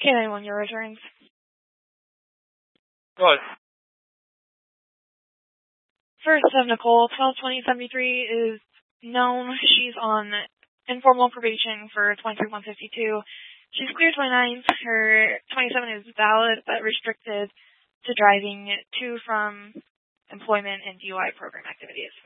K91, your returns. Good. First of Nicole, 122073 is known. She's on informal probation for 23-152. She's clear 29th. Her 27 is valid but restricted to driving to from employment and DUI program activities.